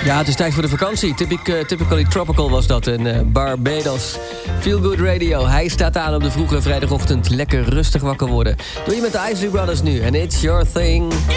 Ja, het is tijd voor de vakantie. Typically Tropical was dat in Barbados. Feel Good Radio. Hij staat aan op de vroege vrijdagochtend. Lekker rustig wakker worden. Doe je met de Isley Brothers nu. En It's Your Thing.